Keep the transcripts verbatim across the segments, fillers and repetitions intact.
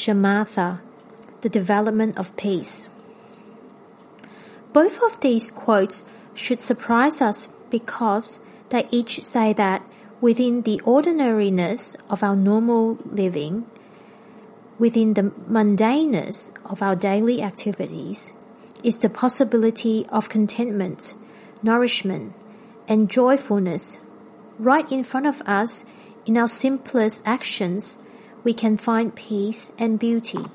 shamatha, the development of peace. Both of these quotes should surprise us because they each say that within the ordinariness of our normal living, within the mundaneness of our daily activities, is the possibility of contentment, nourishment, and joyfulness. Right in front of us, in our simplest actions, we can find peace and beauty.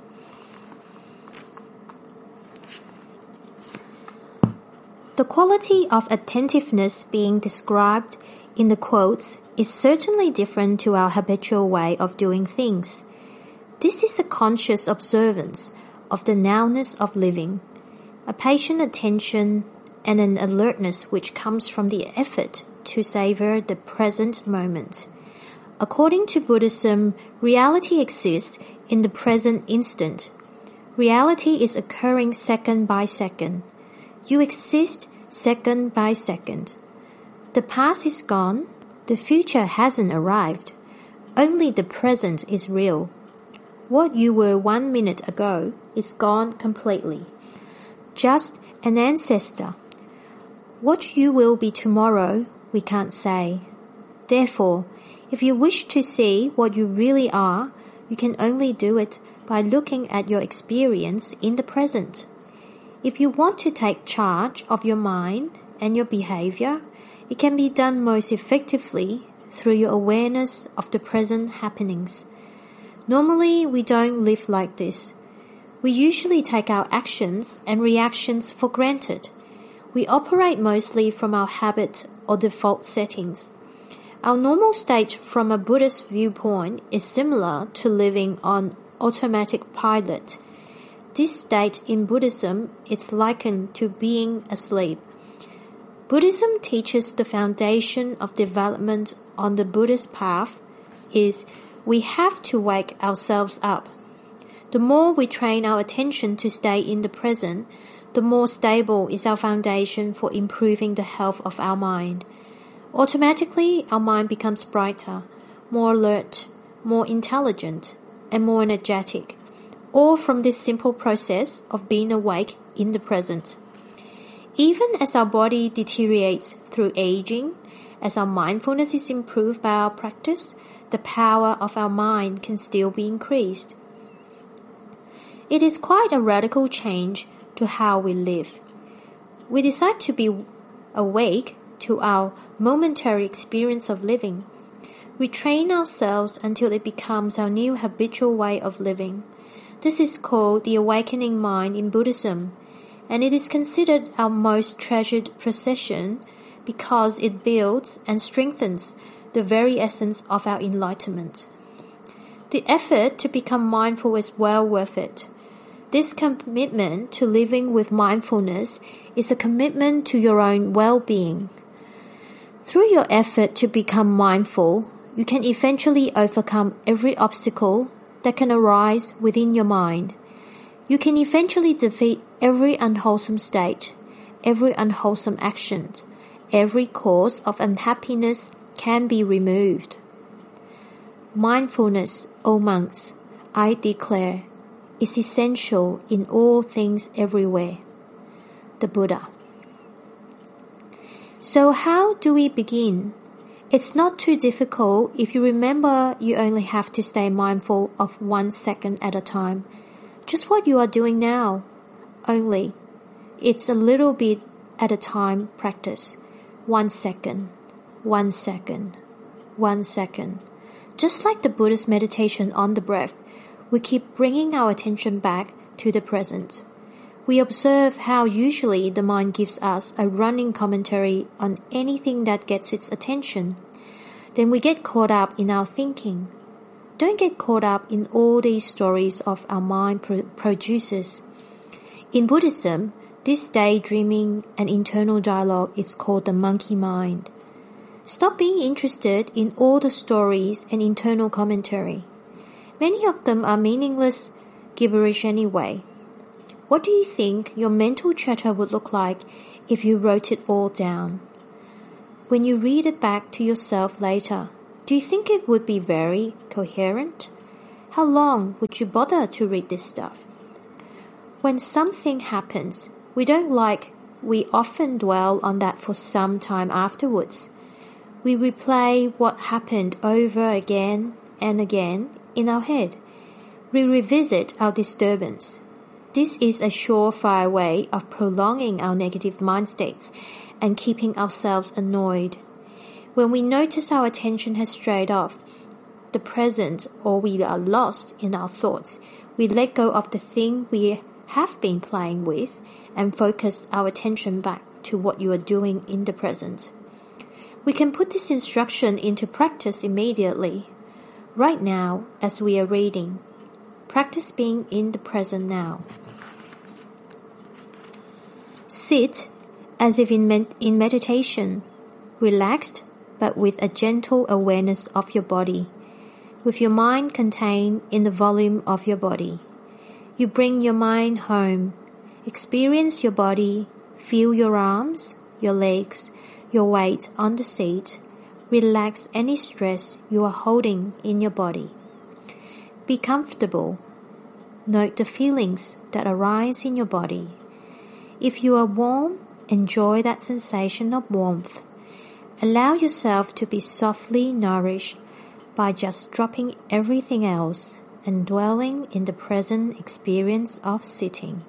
The quality of attentiveness being described in the quotes is certainly different to our habitual way of doing things. This is a conscious observance of the nowness of living, a patient attention and an alertness which comes from the effort to savor the present moment. According to Buddhism, reality exists in the present instant. Reality is occurring second by second. You exist second by second. The past is gone. The future hasn't arrived. Only the present is real. What you were one minute ago is gone completely. Just an ancestor. What you will be tomorrow, we can't say. Therefore, if you wish to see what you really are, you can only do it by looking at your experience in the present. If you want to take charge of your mind and your behavior, it can be done most effectively through your awareness of the present happenings. Normally, we don't live like this. We usually take our actions and reactions for granted. We operate mostly from our habit or default settings. Our normal state from a Buddhist viewpoint is similar to living on automatic pilot. This state in Buddhism is likened to being asleep. Buddhism teaches the foundation of development on the Buddhist path is we have to wake ourselves up. The more we train our attention to stay in the present, the more stable is our foundation for improving the health of our mind. Automatically, our mind becomes brighter, more alert, more intelligent, and more energetic, all from this simple process of being awake in the present. Even as our body deteriorates through aging, as our mindfulness is improved by our practice, the power of our mind can still be increased. It is quite a radical change to how we live. We decide to be awake to our momentary experience of living. We train ourselves until it becomes our new habitual way of living. This is called the awakening mind in Buddhism, and it is considered our most treasured possession because it builds and strengthens the very essence of our enlightenment. The effort to become mindful is well worth it. This commitment to living with mindfulness is a commitment to your own well-being. Through your effort to become mindful, you can eventually overcome every obstacle that can arise within your mind. You can eventually defeat every unwholesome state, every unwholesome action, every cause of unhappiness can be removed. Mindfulness, O monks, I declare, is essential in all things everywhere. The Buddha. So how do we begin? It's not too difficult if you remember you only have to stay mindful of one second at a time. Just what you are doing now. Only. It's a little bit at a time practice. One second. One second. One second. Just like the Buddhist meditation on the breath, we keep bringing our attention back to the present. We observe how usually the mind gives us a running commentary on anything that gets its attention. Then we get caught up in our thinking. Don't get caught up in all these stories of our mind pro- produces. In Buddhism, this daydreaming and internal dialogue is called the monkey mind. Stop being interested in all the stories and internal commentary. Many of them are meaningless gibberish anyway. What do you think your mental chatter would look like if you wrote it all down? When you read it back to yourself later, do you think it would be very coherent? How long would you bother to read this stuff? When something happens we don't like, we often dwell on that for some time afterwards. We replay what happened over again and again in our head. We revisit our disturbance. This is a surefire way of prolonging our negative mind states and keeping ourselves annoyed. When we notice our attention has strayed off the present or we are lost in our thoughts, we let go of the thing we have been playing with and focus our attention back to what you are doing in the present. We can put this instruction into practice immediately. Right now, as we are reading, practice being in the present now. Sit as if in, med- in meditation, relaxed but with a gentle awareness of your body, with your mind contained in the volume of your body. You bring your mind home, experience your body, feel your arms, your legs, your weight on the seat. Relax any stress you are holding in your body. Be comfortable. Note the feelings that arise in your body. If you are warm, enjoy that sensation of warmth. Allow yourself to be softly nourished by just dropping everything else and dwelling in the present experience of sitting.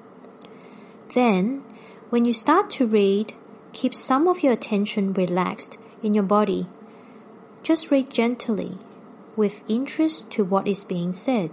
Then, when you start to read, keep some of your attention relaxed in your body. Just read gently, with interest to what is being said.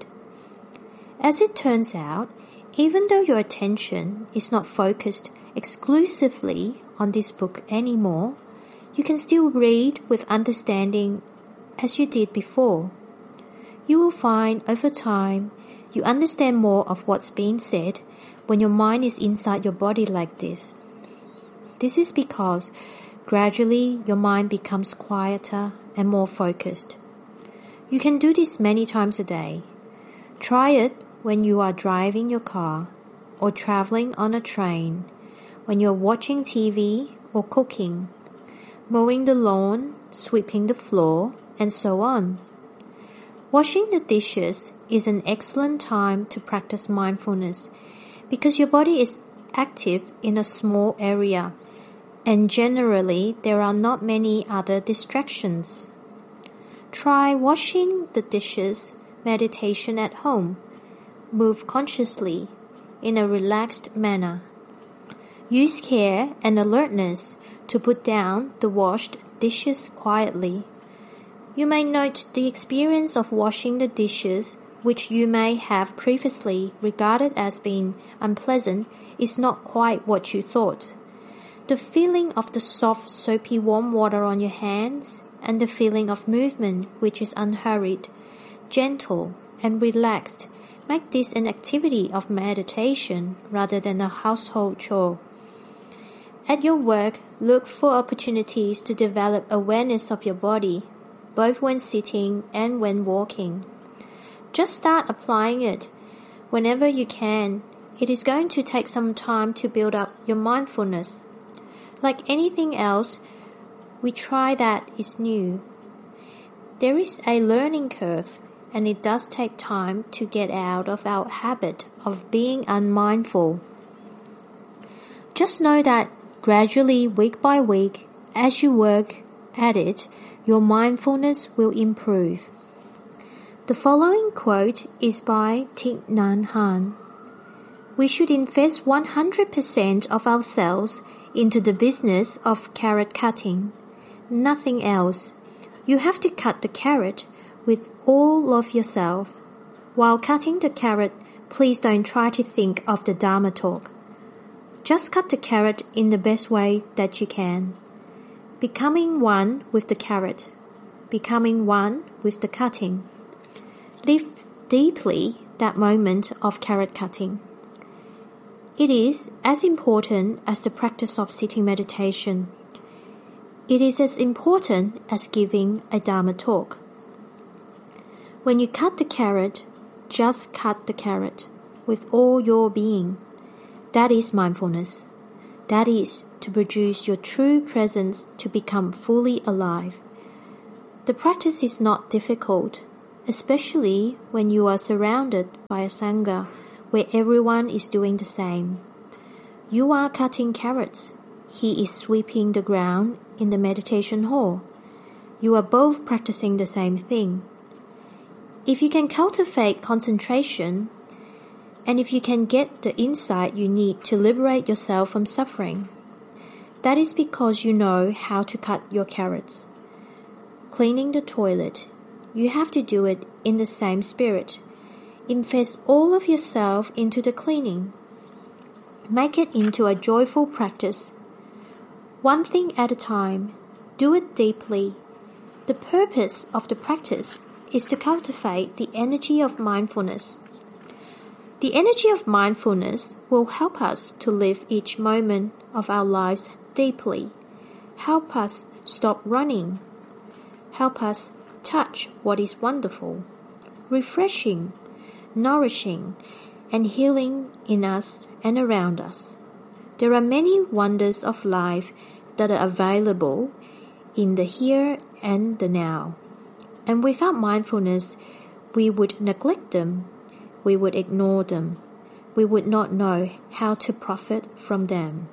As it turns out, even though your attention is not focused exclusively on this book anymore, you can still read with understanding as you did before. You will find over time you understand more of what's being said when your mind is inside your body like this. This is because gradually your mind becomes quieter and more focused. You can do this many times a day. Try it when you are driving your car or traveling on a train, when you're watching T V or cooking, mowing the lawn, sweeping the floor, and so on. Washing the dishes is an excellent time to practice mindfulness because your body is active in a small area and generally there are not many other distractions. Try washing the dishes meditation at home. Move consciously in a relaxed manner. Use care and alertness to put down the washed dishes quietly. You may note the experience of washing the dishes, which you may have previously regarded as being unpleasant, is not quite what you thought. The feeling of the soft, soapy warm water on your hands and the feeling of movement, which is unhurried, gentle, and relaxed, make this an activity of meditation rather than a household chore. At your work, look for opportunities to develop awareness of your body, both when sitting and when walking. Just start applying it whenever you can. It is going to take some time to build up your mindfulness. Like anything else, we try that is new. There is a learning curve, and it does take time to get out of our habit of being unmindful. Just know that gradually, week by week, as you work at it, your mindfulness will improve. The following quote is by Thich Nhat Hanh. We should invest one hundred percent of ourselves into the business of carrot cutting. Nothing else. You have to cut the carrot with all of yourself. While cutting the carrot, please don't try to think of the Dharma talk. Just cut the carrot in the best way that you can. Becoming one with the carrot. Becoming one with the cutting. Live deeply that moment of carrot cutting. It is as important as the practice of sitting meditation. It is as important as giving a Dharma talk. When you cut the carrot, just cut the carrot with all your being. That is mindfulness. That is to produce your true presence to become fully alive. The practice is not difficult, especially when you are surrounded by a sangha where everyone is doing the same. You are cutting carrots. He is sweeping the ground in the meditation hall. You are both practicing the same thing. If you can cultivate concentration, and if you can get the insight you need to liberate yourself from suffering, that is because you know how to cut your carrots. Cleaning the toilet, you have to do it in the same spirit. Invest all of yourself into the cleaning. Make it into a joyful practice. One thing at a time. Do it deeply. The purpose of the practice is to cultivate the energy of mindfulness. The energy of mindfulness will help us to live each moment of our lives deeply, help us stop running, help us touch what is wonderful, refreshing, nourishing, and healing in us and around us. There are many wonders of life that are available in the here and the now. And without mindfulness, we would neglect them, we would ignore them, we would not know how to profit from them.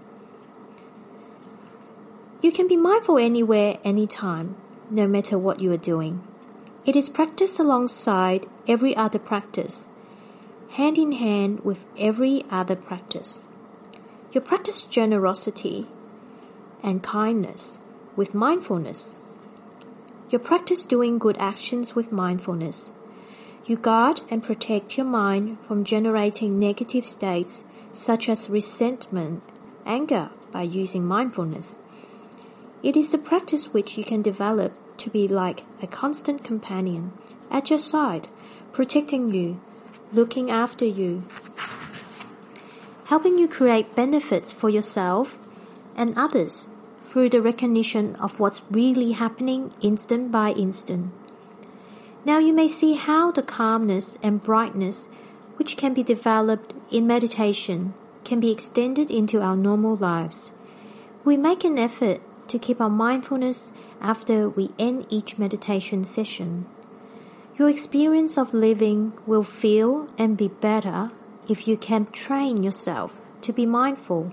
You can be mindful anywhere, anytime, no matter what you are doing. It is practiced alongside every other practice, hand in hand with every other practice. You practice generosity and kindness with mindfulness. You practice doing good actions with mindfulness. You guard and protect your mind from generating negative states such as resentment, anger by using mindfulness. It is the practice which you can develop to be like a constant companion at your side, protecting you, looking after you, helping you create benefits for yourself and others through the recognition of what's really happening instant by instant. Now you may see how the calmness and brightness which can be developed in meditation can be extended into our normal lives. We make an effort to keep our mindfulness after we end each meditation session. Your experience of living will feel and be better if you can train yourself to be mindful.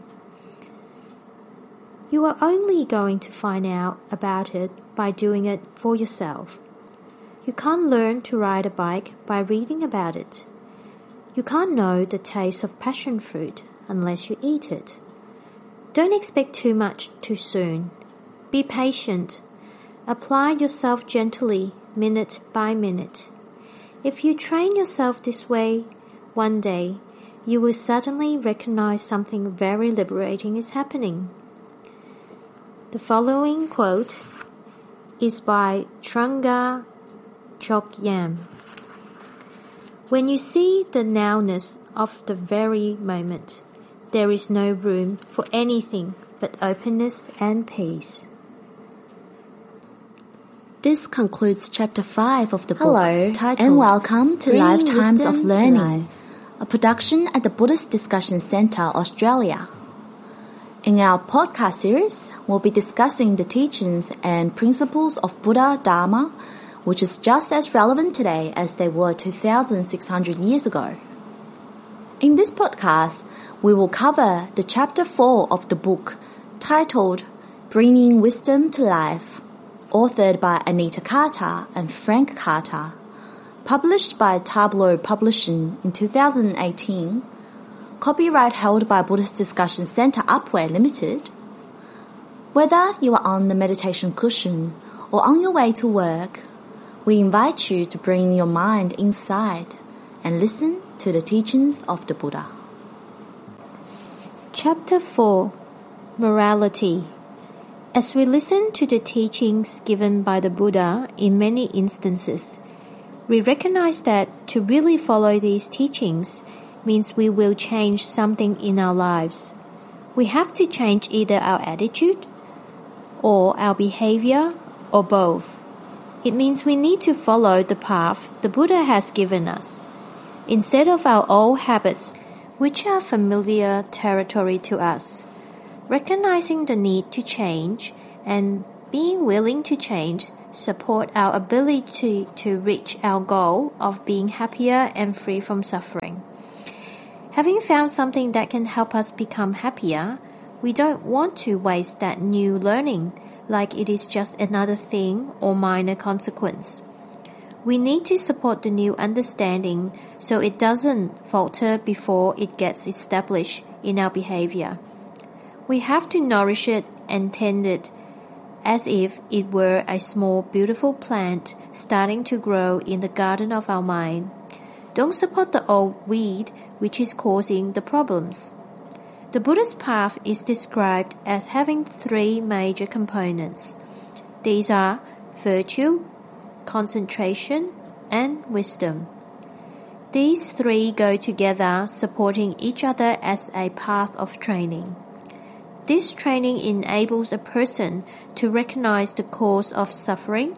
You are only going to find out about it by doing it for yourself. You can't learn to ride a bike by reading about it. You can't know the taste of passion fruit unless you eat it. Don't expect too much too soon. Be patient. Apply yourself gently, minute by minute. If you train yourself this way, one day you will suddenly recognize something very liberating is happening. The following quote is by Trungpa Chokyam. When you see the nowness of the very moment, there is no room for anything but openness and peace. This concludes chapter five of the book. Hello, titled and welcome to Bringing Lifetimes of Wisdom to Learning, Life. a production at the Buddhist Discussion Centre, Australia. In our podcast series, we'll be discussing the teachings and principles of Buddha Dharma, which is just as relevant today as they were two thousand six hundred years ago. In this podcast, we will cover the chapter four of the book titled Bringing Wisdom to Life, authored by Anita Carter and Frank Carter, published by Tableau Publishing in two thousand eighteen, copyright held by Buddhist Discussion Centre Upware Limited. Whether you are on the meditation cushion or on your way to work, we invite you to bring your mind inside and listen to the teachings of the Buddha. Chapter four. Morality. As we listen to the teachings given by the Buddha in many instances, we recognize that to really follow these teachings means we will change something in our lives. We have to change either our attitude or our behavior or both. It means we need to follow the path the Buddha has given us, instead of our old habits, which are familiar territory to us. Recognizing the need to change and being willing to change support our ability to reach our goal of being happier and free from suffering. Having found something that can help us become happier, we don't want to waste that new learning like it is just another thing or minor consequence. We need to support the new understanding so it doesn't falter before it gets established in our behavior. We have to nourish it and tend it as if it were a small, beautiful plant starting to grow in the garden of our mind. Don't support the old weed which is causing the problems. The Buddha's path is described as having three major components. These are virtue, concentration, and wisdom. These three go together, supporting each other as a path of training. This training enables a person to recognize the cause of suffering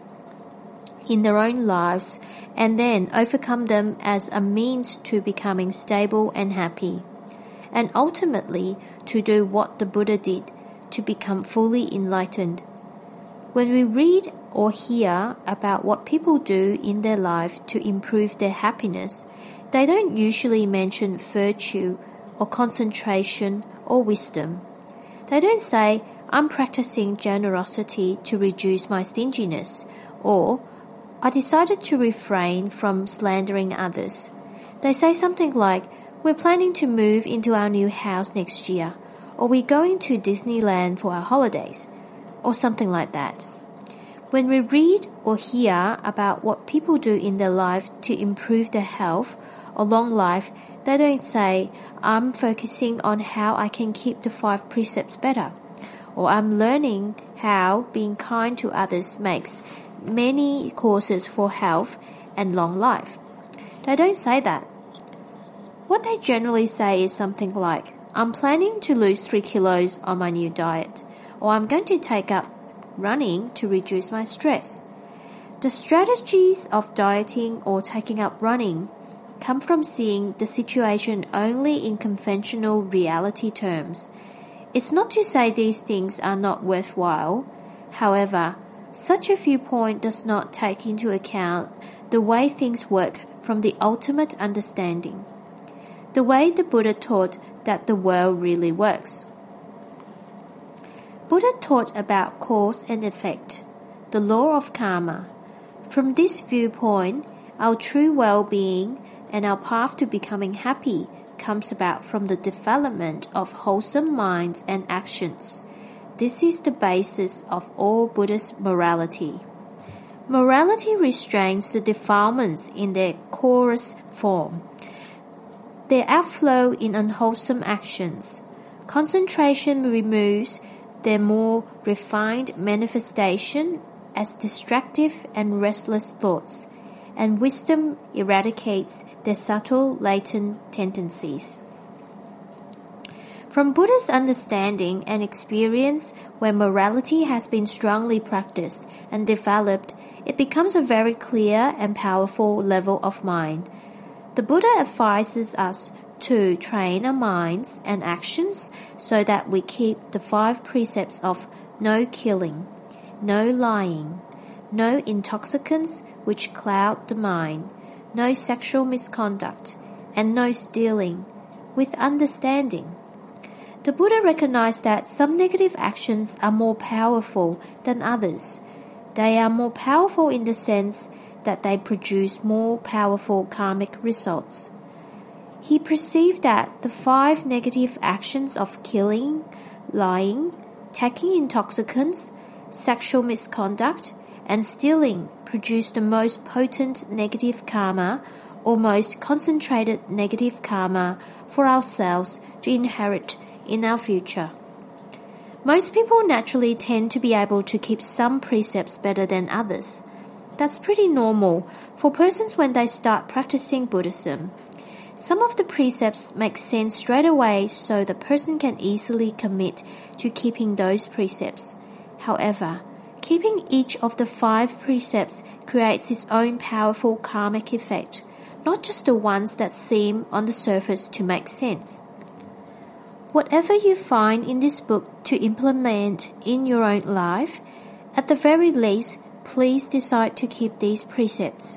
in their own lives and then overcome them as a means to becoming stable and happy, and ultimately to do what the Buddha did, to become fully enlightened. When we read or hear about what people do in their life to improve their happiness, they don't usually mention virtue or concentration or wisdom. They don't say, I'm practicing generosity to reduce my stinginess, or I decided to refrain from slandering others. They say something like, we're planning to move into our new house next year, or we're going to Disneyland for our holidays, or something like that. When we read or hear about what people do in their life to improve their health or long life, they don't say, I'm focusing on how I can keep the five precepts better, or I'm learning how being kind to others makes many causes for health and long life. They don't say that. What they generally say is something like, I'm planning to lose three kilos on my new diet, or I'm going to take up running to reduce my stress. The strategies of dieting or taking up running come from seeing the situation only in conventional reality terms. It's not to say these things are not worthwhile. However, such a viewpoint does not take into account the way things work from the ultimate understanding, the way the Buddha taught that the world really works. Buddha taught about cause and effect, the law of karma. From this viewpoint, our true well-being and our path to becoming happy comes about from the development of wholesome minds and actions. This is the basis of all Buddhist morality. Morality restrains the defilements in their coarse form, their outflow in unwholesome actions. Concentration removes their more refined manifestation as distractive and restless thoughts, and wisdom eradicates their subtle latent tendencies. From Buddha's understanding and experience, where morality has been strongly practiced and developed, it becomes a very clear and powerful level of mind. The Buddha advises us to train our minds and actions so that we keep the five precepts of no killing, no lying, no intoxicants which cloud the mind, no sexual misconduct, and no stealing, with understanding. The Buddha recognized that some negative actions are more powerful than others. They are more powerful in the sense that they produce more powerful karmic results. He perceived that the five negative actions of killing, lying, taking intoxicants, sexual misconduct, and stealing produce the most potent negative karma or most concentrated negative karma for ourselves to inherit in our future. Most people naturally tend to be able to keep some precepts better than others. That's pretty normal for persons when they start practicing Buddhism. Some of the precepts make sense straight away, so the person can easily commit to keeping those precepts. However, keeping each of the five precepts creates its own powerful karmic effect, not just the ones that seem on the surface to make sense. Whatever you find in this book to implement in your own life, at the very least, please decide to keep these precepts.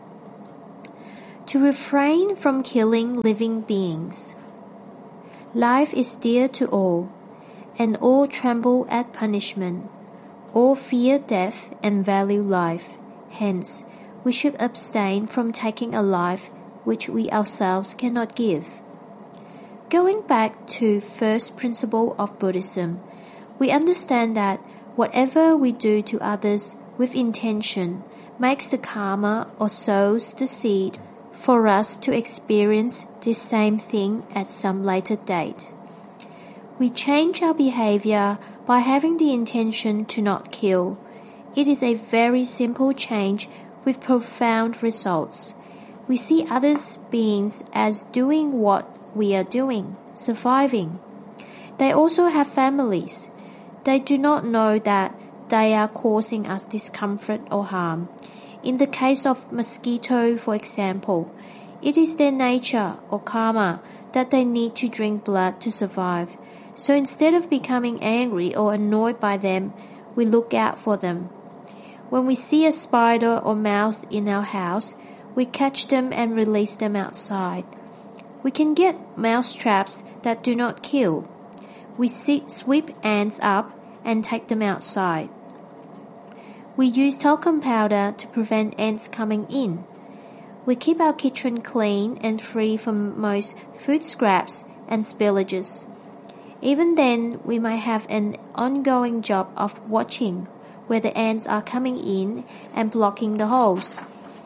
To refrain from killing living beings. Life is dear to all, and all tremble at punishment. All fear death and value life. Hence, we should abstain from taking a life which we ourselves cannot give. Going back to first principle of Buddhism, we understand that whatever we do to others with intention makes the karma or sows the seed for us to experience this same thing at some later date. We change our behavior by having the intention to not kill. It is a very simple change with profound results. We see other beings as doing what we are doing, surviving. They also have families. They do not know that they are causing us discomfort or harm. In the case of mosquito, for example, it is their nature or karma that they need to drink blood to survive. So instead of becoming angry or annoyed by them, we look out for them. When we see a spider or mouse in our house, we catch them and release them outside. We can get mouse traps that do not kill. We sweep ants up and take them outside. We use talcum powder to prevent ants coming in. We keep our kitchen clean and free from most food scraps and spillages. Even then, we may have an ongoing job of watching where the ants are coming in and blocking the holes.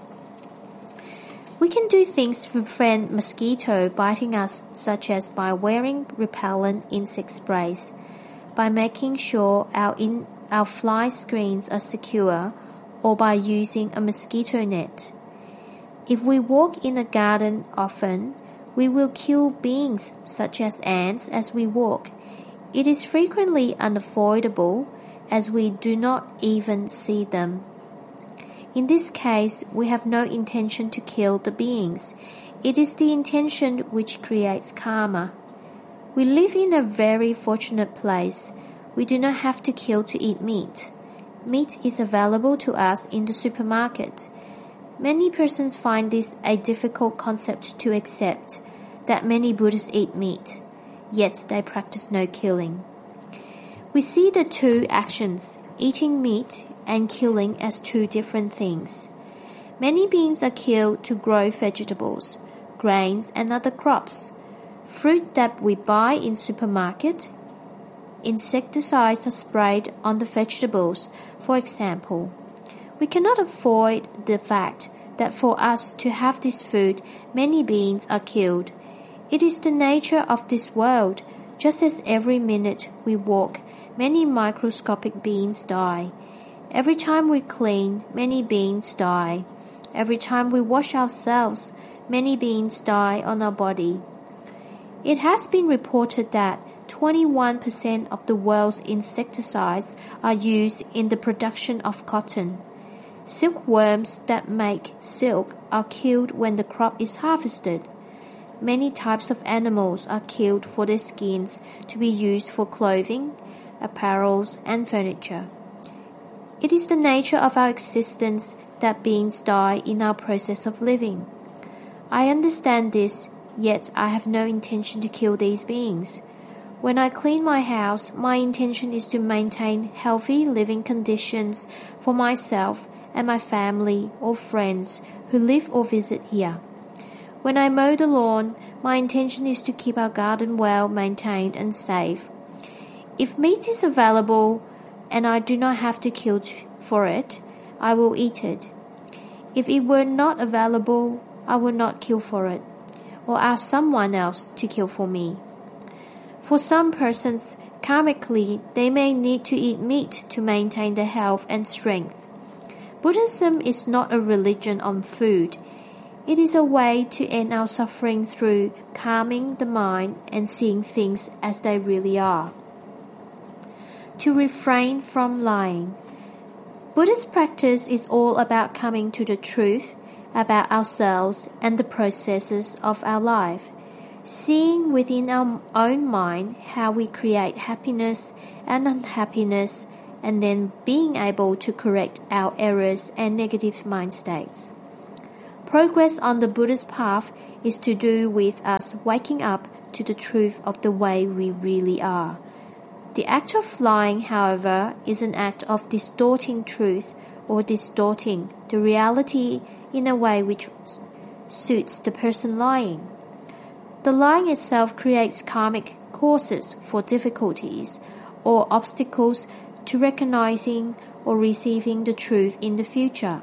We can do things to prevent mosquito biting us, such as by wearing repellent insect sprays, by making sure our in our fly screens are secure, or by using a mosquito net. If we walk in a garden often, we will kill beings such as ants as we walk. It is frequently unavoidable as we do not even see them. In this case, we have no intention to kill the beings. It is the intention which creates karma. We live in a very fortunate place. We do not have to kill to eat meat. Meat is available to us in the supermarket. Many persons find this a difficult concept to accept, that many Buddhists eat meat, yet they practice no killing. We see the two actions, eating meat and killing, as two different things. Many beings are killed to grow vegetables, grains and other crops. Fruit that we buy in supermarket. Insecticides are sprayed on the vegetables, for example. We cannot avoid the fact that for us to have this food, many beings are killed. It is the nature of this world. Just as every minute we walk, many microscopic beings die. Every time we clean, many beings die. Every time we wash ourselves, many beings die on our body. It has been reported that twenty-one percent of the world's insecticides are used in the production of cotton. Silkworms that make silk are killed when the crop is harvested. Many types of animals are killed for their skins to be used for clothing, apparels, and furniture. It is the nature of our existence that beings die in our process of living. I understand this, yet I have no intention to kill these beings. When I clean my house, my intention is to maintain healthy living conditions for myself and my family or friends who live or visit here. When I mow the lawn, my intention is to keep our garden well maintained and safe. If meat is available and I do not have to kill for it, I will eat it. If it were not available, I will not kill for it, or ask someone else to kill for me. For some persons, karmically, they may need to eat meat to maintain their health and strength. Buddhism is not a religion on food. It is a way to end our suffering through calming the mind and seeing things as they really are. To refrain from lying. Buddhist practice is all about coming to the truth about ourselves and the processes of our life, seeing within our own mind how we create happiness and unhappiness, and then being able to correct our errors and negative mind states. Progress on the Buddha's path is to do with us waking up to the truth of the way we really are. The act of lying, however, is an act of distorting truth or distorting the reality in a way which suits the person lying. The lying itself creates karmic causes for difficulties or obstacles to recognizing or receiving the truth in the future.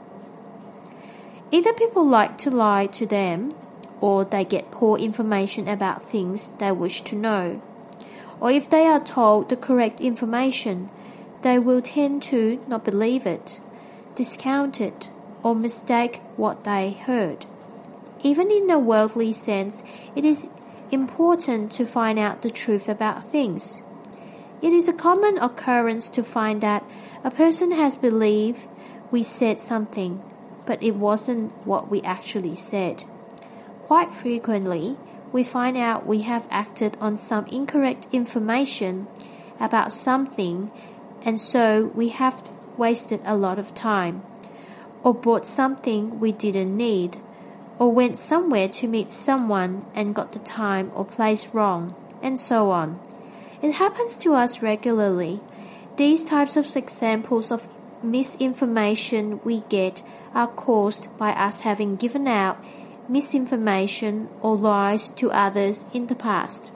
Either people like to lie to them, or they get poor information about things they wish to know. Or if they are told the correct information, they will tend to not believe it, discount it, or mistake what they heard. Even in a worldly sense, it is important to find out the truth about things. It is a common occurrence to find that a person has believed we said something, but it wasn't what we actually said. Quite frequently, we find out we have acted on some incorrect information about something, and so we have wasted a lot of time, or bought something we didn't need, or went somewhere to meet someone and got the time or place wrong, and so on. It happens to us regularly. These types of examples of misinformation we get are caused by us having given out misinformation or lies to others in the past.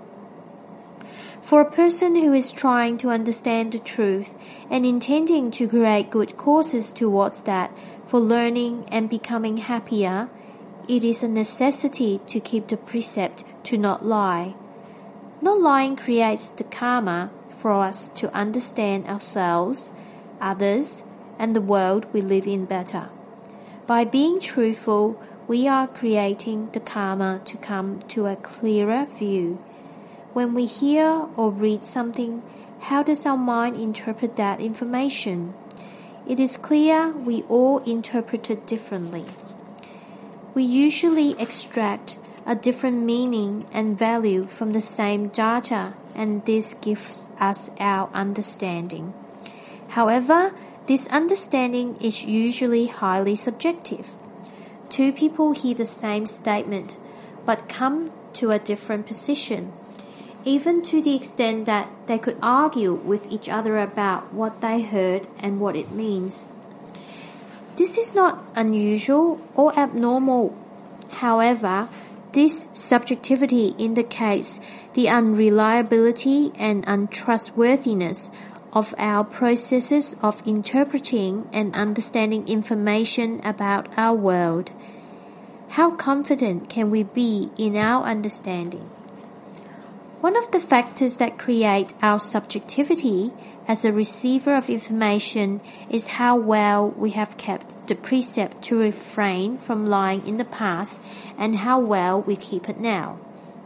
For a person who is trying to understand the truth and intending to create good causes towards that for learning and becoming happier, it is a necessity to keep the precept to not lie. Not lying creates the karma for us to understand ourselves, others, and the world we live in better. By being truthful, we are creating the karma to come to a clearer view. When we hear or read something, how does our mind interpret that information? It is clear we all interpret it differently. We usually extract a different meaning and value from the same data, and this gives us our understanding. However, this understanding is usually highly subjective. Two people hear the same statement, but come to a different position, even to the extent that they could argue with each other about what they heard and what it means. This is not unusual or abnormal. However, this subjectivity indicates the unreliability and untrustworthiness of our processes of interpreting and understanding information about our world. How confident can we be in our understanding? One of the factors that create our subjectivity as a receiver of information is how well we have kept the precept to refrain from lying in the past and how well we keep it now.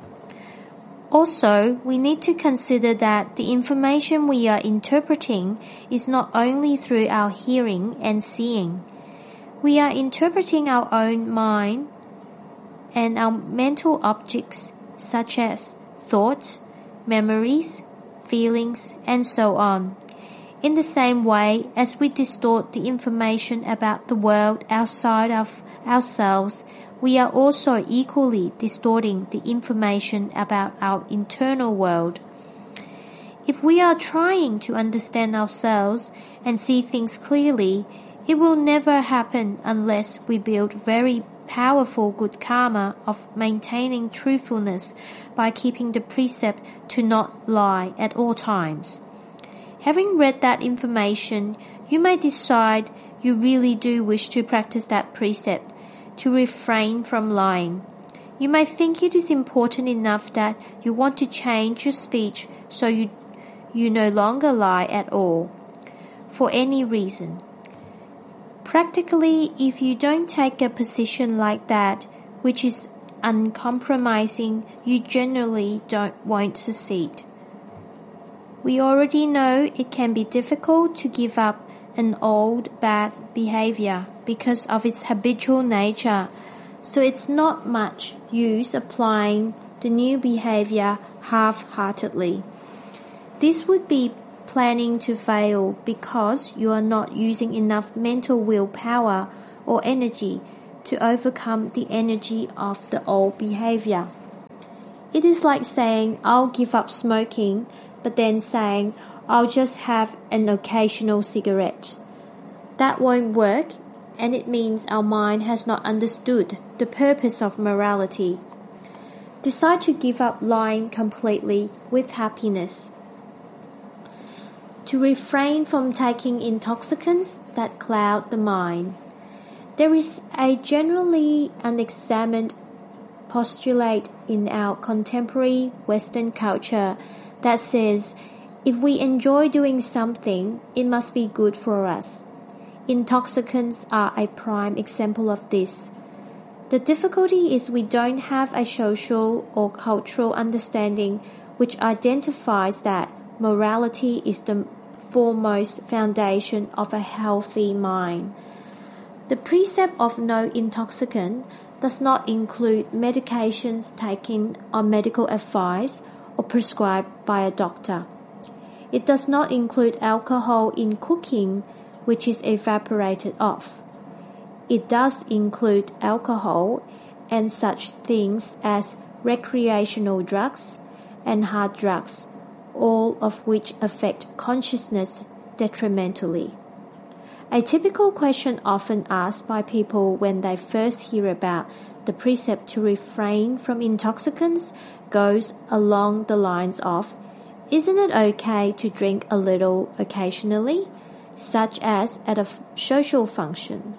Also, we need to consider that the information we are interpreting is not only through our hearing and seeing. We are interpreting our own mind and our mental objects such as thoughts, memories, feelings, and so on. In the same way as we distort the information about the world outside of ourselves, we are also equally distorting the information about our internal world. If we are trying to understand ourselves and see things clearly, it will never happen unless we build very powerful good karma of maintaining truthfulness by keeping the precept to not lie at all times. Having read that information, you may decide you really do wish to practice that precept, to refrain from lying. You may think it is important enough that you want to change your speech so you, you no longer lie at all, for any reason. Practically, if you don't take a position like that, which is uncompromising, you generally don't won't succeed. We already know it can be difficult to give up an old bad behavior because of its habitual nature, so it's not much use applying the new behavior half-heartedly. This would be planning to fail because you are not using enough mental willpower or energy to overcome the energy of the old behavior. It is like saying, I'll give up smoking, but then saying, I'll just have an occasional cigarette. That won't work, and it means our mind has not understood the purpose of morality. Decide to give up lying completely with happiness. To refrain from taking intoxicants that cloud the mind. There is a generally unexamined postulate in our contemporary Western culture that says, if we enjoy doing something, it must be good for us. Intoxicants are a prime example of this. The difficulty is we don't have a social or cultural understanding which identifies that morality is the foremost foundation of a healthy mind. The precept of no intoxicant does not include medications taken on medical advice or prescribed by a doctor. It does not include alcohol in cooking, which is evaporated off. It does include alcohol and such things as recreational drugs and hard drugs, all of which affect consciousness detrimentally. A typical question often asked by people when they first hear about the precept to refrain from intoxicants goes along the lines of, isn't it okay to drink a little occasionally, such as at a social function?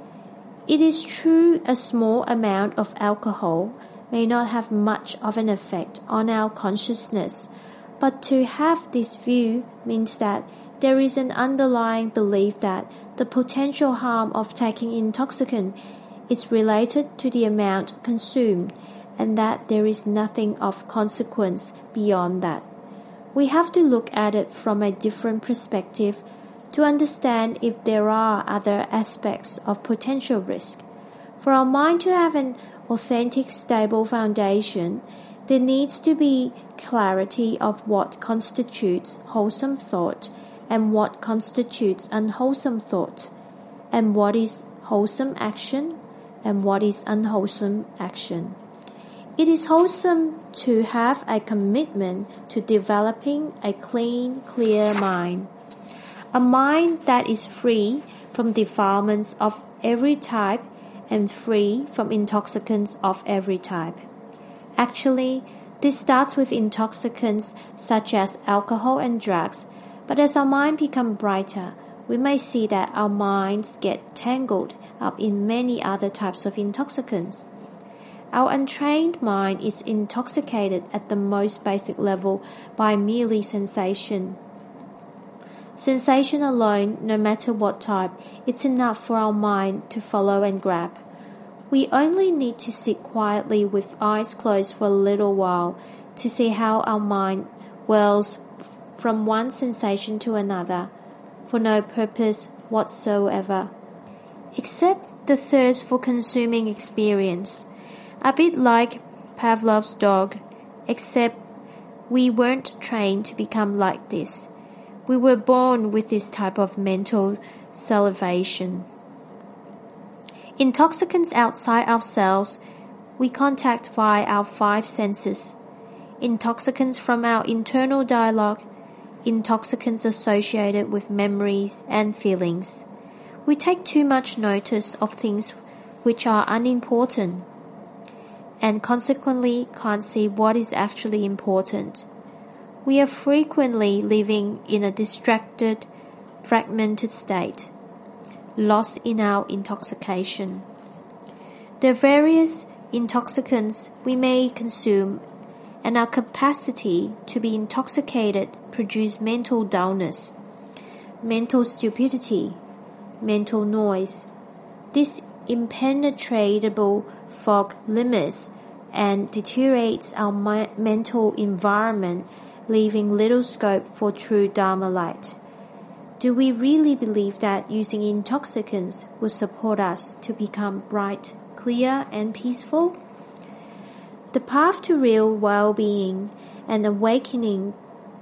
It is true a small amount of alcohol may not have much of an effect on our consciousness, but to have this view means that there is an underlying belief that the potential harm of taking intoxicant is related to the amount consumed and that there is nothing of consequence beyond that. We have to look at it from a different perspective to understand if there are other aspects of potential risk. For our mind to have an authentic, stable foundation, there needs to be clarity of what constitutes wholesome thought and what constitutes unwholesome thought, and what is wholesome action and what is unwholesome action. It is wholesome to have a commitment to developing a clean, clear mind. A mind that is free from defilements of every type and free from intoxicants of every type. Actually, this starts with intoxicants such as alcohol and drugs, but as our mind becomes brighter, we may see that our minds get tangled up in many other types of intoxicants. Our untrained mind is intoxicated at the most basic level by merely sensation. Sensation alone, no matter what type, it's enough for our mind to follow and grab. We only need to sit quietly with eyes closed for a little while to see how our mind whirls from one sensation to another, for no purpose whatsoever, except the thirst for consuming experience. A bit like Pavlov's dog, except we weren't trained to become like this. We were born with this type of mental salivation. Intoxicants outside ourselves, we contact via our five senses. Intoxicants from our internal dialogue, intoxicants associated with memories and feelings. We take too much notice of things which are unimportant, and consequently can't see what is actually important. We are frequently living in a distracted, fragmented state, lost in our intoxication. The various intoxicants we may consume and our capacity to be intoxicated produce mental dullness, mental stupidity, mental noise. This impenetrable fog limits and deteriorates our mi- mental environment, leaving little scope for true Dharma light. Do we really believe that using intoxicants will support us to become bright, clear, and peaceful? The path to real well-being and awakening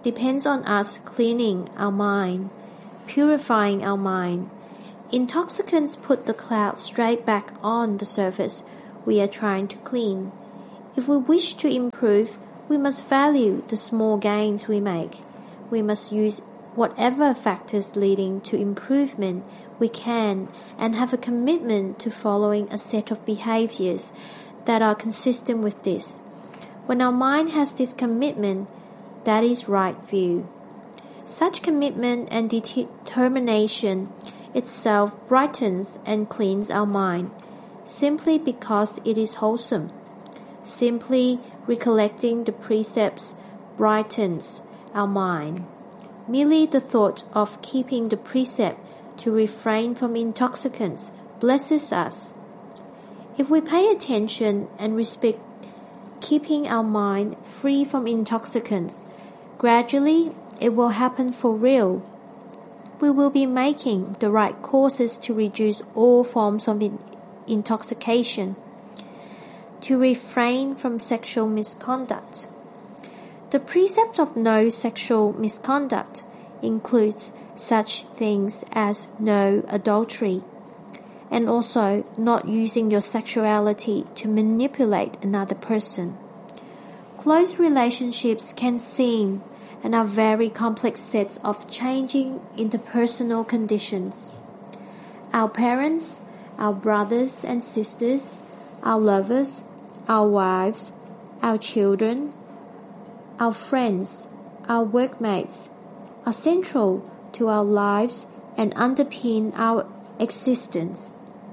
depends on us cleaning our mind, purifying our mind. Intoxicants put the cloud straight back on the surface we are trying to clean. If we wish to improve, we must value the small gains we make. We must use whatever factors leading to improvement we can and have a commitment to following a set of behaviors that are consistent with this. When our mind has this commitment, that is right view. Such commitment and determination itself brightens and cleans our mind, simply because it is wholesome. Simply recollecting the precepts brightens our mind. Merely the thought of keeping the precept to refrain from intoxicants blesses us. If we pay attention and respect keeping our mind free from intoxicants, gradually it will happen for real. We will be making the right courses to reduce all forms of in- intoxication, to refrain from sexual misconduct. The precept of no sexual misconduct includes such things as no adultery, and also not using your sexuality to manipulate another person. Close relationships can seem and are very complex sets of changing interpersonal conditions. Our parents, our brothers and sisters, our lovers, our wives, our children, our friends, our workmates are central to our lives and underpin our existence.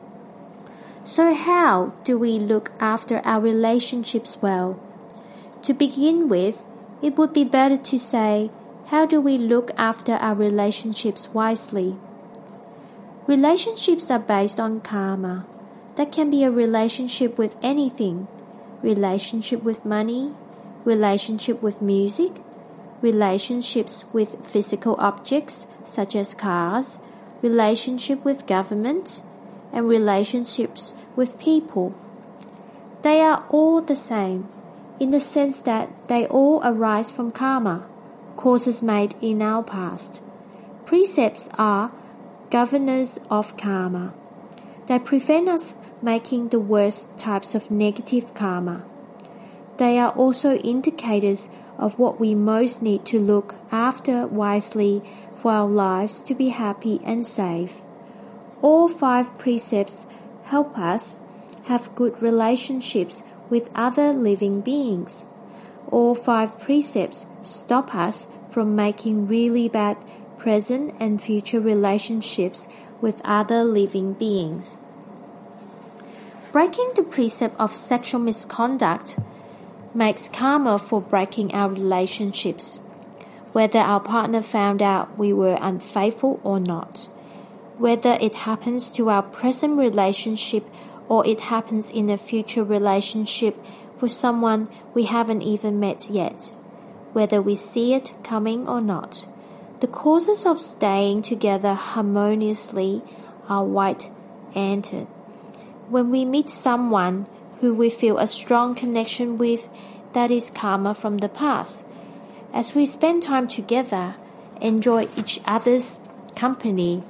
So how do we look after our relationships well? To begin with, it would be better to say, how do we look after our relationships wisely? Relationships are based on karma. That can be a relationship with anything, relationship with money, relationship with music, relationships with physical objects such as cars, relationship with government, and relationships with people. They are all the same, in the sense that they all arise from karma, causes made in our past. Precepts are governors of karma. They prevent us making the worst types of negative karma. They are also indicators of what we most need to look after wisely for our lives to be happy and safe. All five precepts help us have good relationships with other living beings. All five precepts stop us from making really bad present and future relationships with other living beings. Breaking the precept of sexual misconduct makes karma for breaking our relationships, whether our partner found out we were unfaithful or not, whether it happens to our present relationship or it happens in a future relationship with someone we haven't even met yet, whether we see it coming or not. The causes of staying together harmoniously are white-anted. When we meet someone who we feel a strong connection with, that is karma from the past. As we spend time together, enjoy each other's company,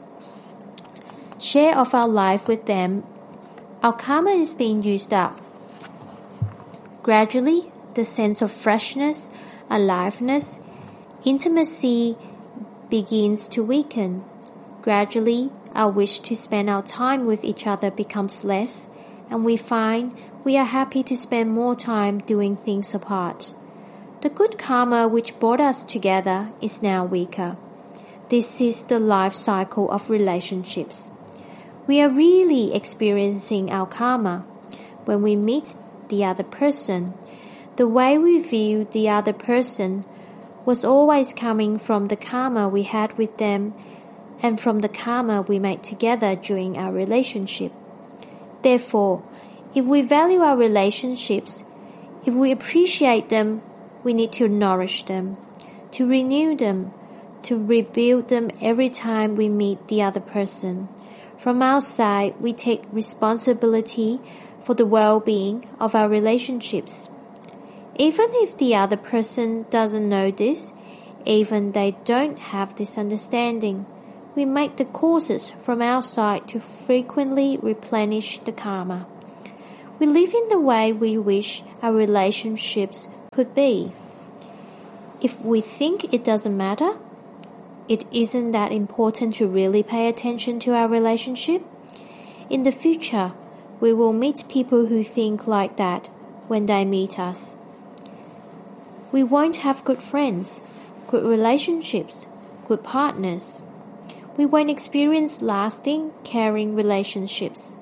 share of our life with them, our karma is being used up. Gradually, the sense of freshness, aliveness, intimacy begins to weaken. Gradually, our wish to spend our time with each other becomes less, and we find we are happy to spend more time doing things apart. The good karma which brought us together is now weaker. This is the life cycle of relationships. We are really experiencing our karma when we meet the other person. The way we view the other person was always coming from the karma we had with them and from the karma we made together during our relationship. Therefore, if we value our relationships, if we appreciate them, we need to nourish them, to renew them, to rebuild them every time we meet the other person. From our side, we take responsibility for the well-being of our relationships. Even if the other person doesn't know this, Even they don't have this understanding, we make the courses from our side to frequently replenish the karma. We live in the way we wish our relationships could be. If we think it doesn't matter, it isn't that important to really pay attention to our relationship, in the future, we will meet people who think like that when they meet us. We won't have good friends, good relationships, good partners. We won't experience lasting, caring relationships.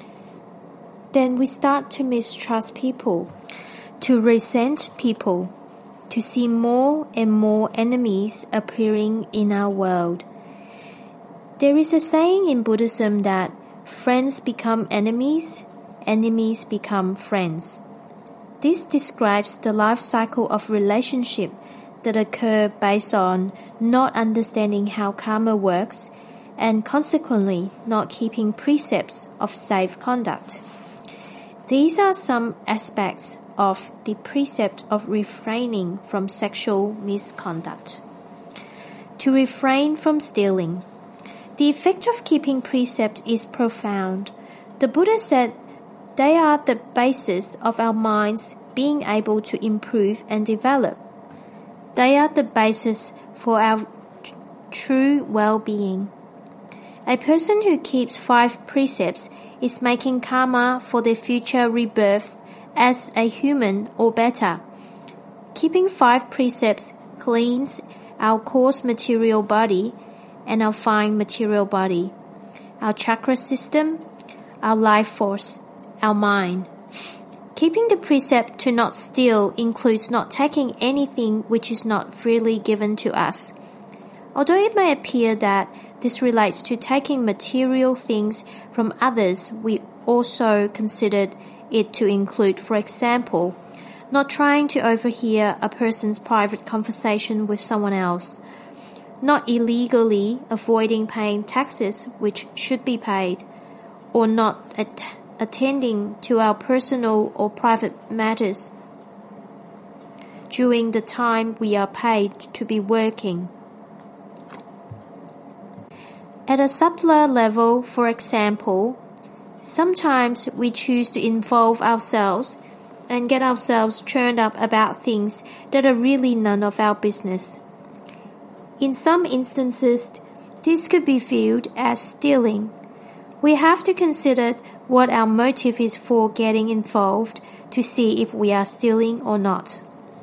Then we start to mistrust people, to resent people, to see more and more enemies appearing in our world. There is a saying in Buddhism that friends become enemies, enemies become friends. This describes the life cycle of relationship that occur based on not understanding how karma works and consequently not keeping precepts of safe conduct. These are some aspects of the precept of refraining from sexual misconduct. To refrain from stealing. The effect of keeping precept is profound. The Buddha said they are the basis of our minds being able to improve and develop. They are the basis for our true well-being. A person who keeps five precepts is making karma for their future rebirth as a human or better. Keeping five precepts cleans our coarse material body and our fine material body, our chakra system, our life force, our mind. Keeping the precept to not steal includes not taking anything which is not freely given to us. Although it may appear that this relates to taking material things from others, we also considered it to include, for example, not trying to overhear a person's private conversation with someone else, not illegally avoiding paying taxes which should be paid, or not at- attending to our personal or private matters during the time we are paid to be working. At a subtler level, for example, sometimes we choose to involve ourselves and get ourselves churned up about things that are really none of our business. In some instances, this could be viewed as stealing. We have to consider what our motive is for getting involved to see if we are stealing or not.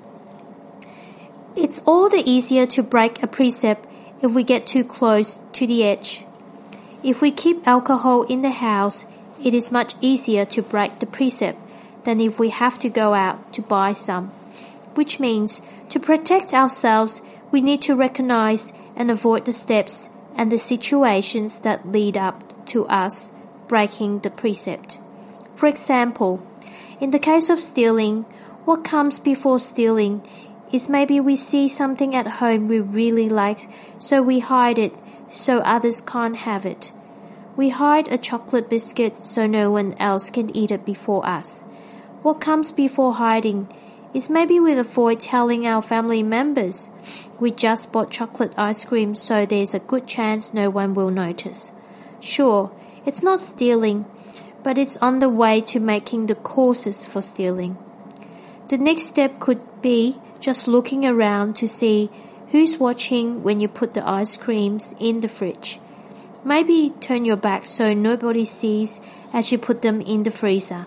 It's all the easier to break a precept if we get too close to the edge. If we keep alcohol in the house, it is much easier to break the precept than if we have to go out to buy some, which means to protect ourselves, we need to recognize and avoid the steps and the situations that lead up to us breaking the precept. For example, in the case of stealing, what comes before stealing is maybe we see something at home we really like, so we hide it so others can't have it. We hide a chocolate biscuit so no one else can eat it before us. What comes before hiding is maybe we avoid telling our family members we just bought chocolate ice cream so there's a good chance no one will notice. Sure, it's not stealing, but it's on the way to making the causes for stealing. The next step could be just looking around to see who's watching when you put the ice creams in the fridge. Maybe turn your back so nobody sees as you put them in the freezer.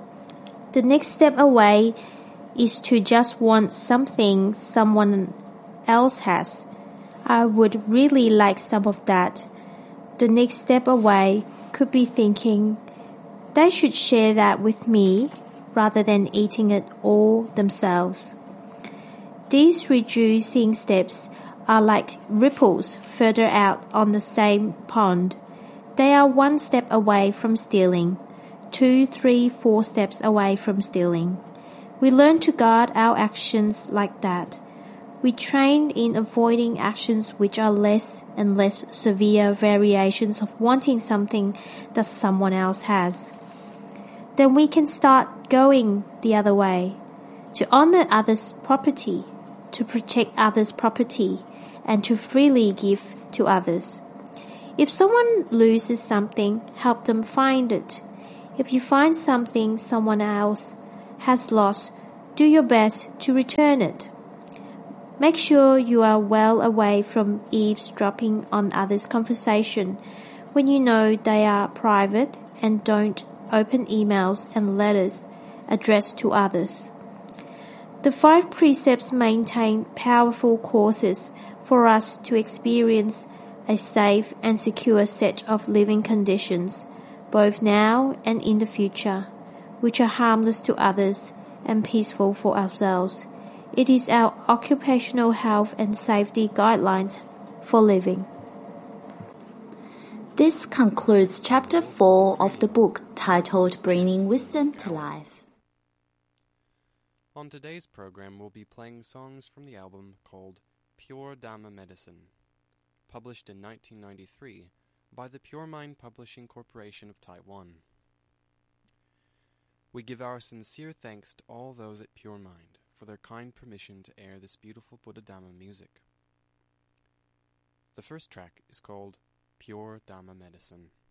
The next step away is to just want something someone else has. I would really like some of that. The next step away could be thinking, they should share that with me rather than eating it all themselves. These reducing steps are like ripples further out on the same pond. They are one step away from stealing, two, three, four steps away from stealing. We learn to guard our actions like that. We train in avoiding actions which are less and less severe variations of wanting something that someone else has. Then we can start going the other way, to honor others' property, to protect others' property, and to freely give to others. If someone loses something, help them find it. If you find something someone else has lost, do your best to return it. Make sure you are well away from eavesdropping on others' conversation when you know they are private, and don't open emails and letters addressed to others. The five precepts maintain powerful causes for us to experience a safe and secure set of living conditions, both now and in the future, which are harmless to others and peaceful for ourselves. It is our occupational health and safety guidelines for living. This concludes chapter four of the book titled Bringing Wisdom to Life. On today's program, we'll be playing songs from the album called Pure Dharma Medicine, published in nineteen ninety-three by the Pure Mind Publishing Corporation of Taiwan. We give our sincere thanks to all those at Pure Mind for their kind permission to air this beautiful Buddha Dhamma music. The first track is called Pure Dhamma Medicine.